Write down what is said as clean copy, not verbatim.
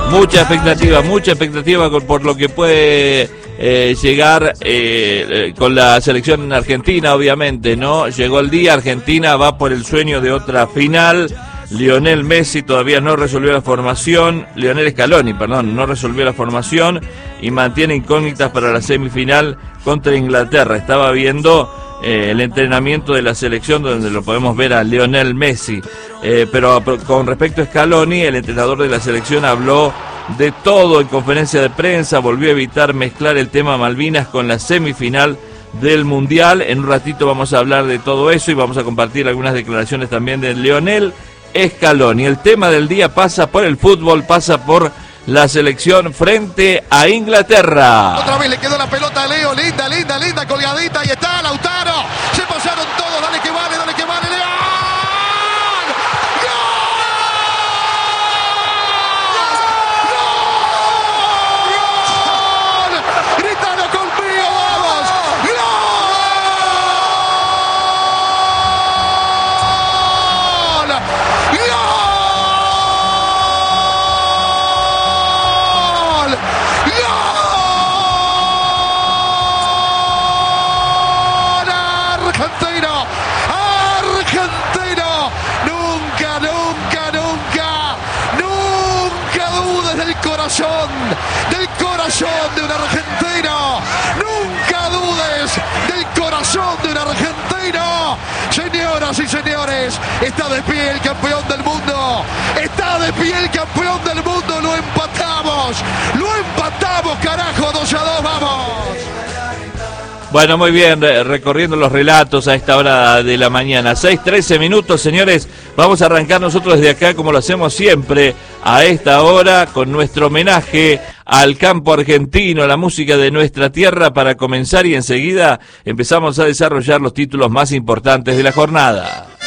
Mucha expectativa por lo que puede llegar con la selección argentina, obviamente, ¿no? Llegó el día, Argentina va por el sueño de otra final. Lionel Messi todavía no resolvió la formación, Lionel Scaloni, perdón, no resolvió la formación y mantiene incógnitas para la semifinal contra Inglaterra. Estaba viendo el entrenamiento de la selección donde lo podemos ver a Lionel Messi, pero con respecto a Scaloni, el entrenador de la selección habló de todo en conferencia de prensa, volvió a evitar mezclar el tema Malvinas con la semifinal del Mundial. En un ratito vamos a hablar de todo eso y vamos a compartir algunas declaraciones también de Lionel Scaloni. El tema del día pasa por el fútbol, pasa por la selección frente a Inglaterra. Otra vez le quedó la pelota a Leo, linda, colgadita, y está Lautaro. Se pasaron todos, dale que vale, Leo. Del corazón de un argentino, nunca dudes del corazón de un argentino. Señoras y señores, está de pie el campeón del mundo, lo empatamos, carajo, 2-2, vamos. Bueno, muy bien, recorriendo los relatos a esta hora de la mañana. 6:13 minutos, señores. Vamos a arrancar nosotros desde acá, como lo hacemos siempre, a esta hora, con nuestro homenaje al campo argentino, la música de nuestra tierra, para comenzar, y enseguida empezamos a desarrollar los títulos más importantes de la jornada.